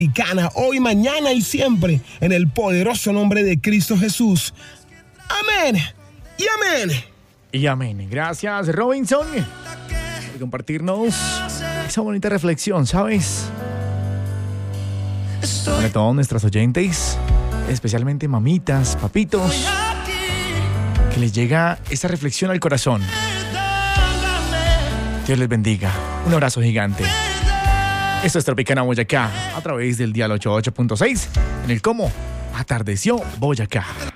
Hoy, mañana y siempre, en el poderoso nombre de Cristo Jesús. Amén y amén. Y amén. Gracias, Robinson, por compartirnos esa bonita reflexión, ¿sabes? Para todos nuestros oyentes, especialmente mamitas, papitos, que les llega esa reflexión al corazón. Dios les bendiga. Un abrazo gigante. Esto es Tropicana Boyacá, a través del dial 88.6, en el cómo atardeció Boyacá.